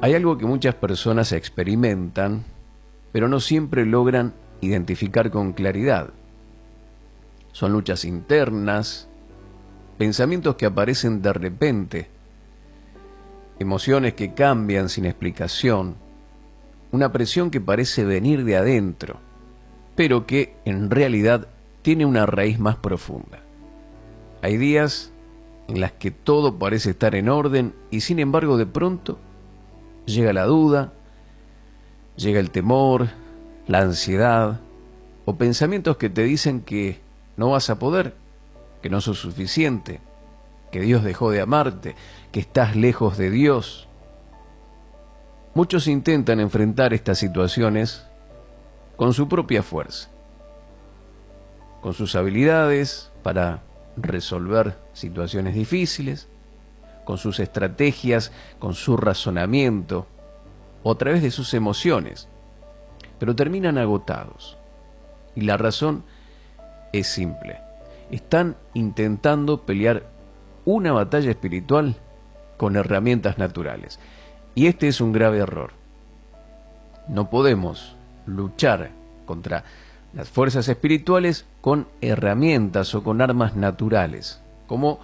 Hay algo que muchas personas experimentan, pero no siempre logran identificar con claridad. Son luchas internas, pensamientos que aparecen de repente, emociones que cambian sin explicación, una presión que parece venir de adentro, pero que en realidad tiene una raíz más profunda. Hay días en las que todo parece estar en orden y sin embargo de pronto llega la duda, llega el temor, la ansiedad o pensamientos que te dicen que no vas a poder, que no sos suficiente, que Dios dejó de amarte, que estás lejos de Dios. Muchos intentan enfrentar estas situaciones con su propia fuerza, con sus habilidades para resolver situaciones difíciles, con sus estrategias, con su razonamiento o a través de sus emociones, pero terminan agotados. Y la razón es simple. Están intentando pelear una batalla espiritual con herramientas naturales. Y este es un grave error. No podemos luchar contra las fuerzas espirituales con herramientas o con armas naturales, como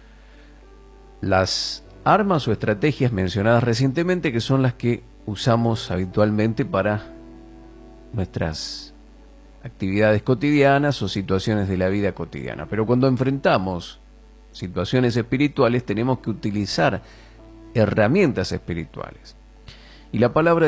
las armas o estrategias mencionadas recientemente, que son las que usamos habitualmente para nuestras actividades cotidianas o situaciones de la vida cotidiana. Pero cuando enfrentamos situaciones espirituales tenemos que utilizar herramientas espirituales. Y la palabra